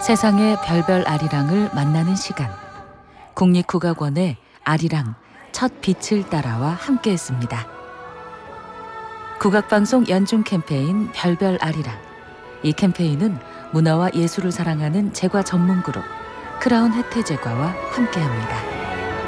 세상의 별별 아리랑을 만나는 시간. 국립국악원의 아리랑 첫 빛을 따라와 함께했습니다. 국악방송 연중 캠페인 별별 아리랑. 이 캠페인은 문화와 예술을 사랑하는 제과 전문 그룹 크라운 혜태제과와 함께합니다.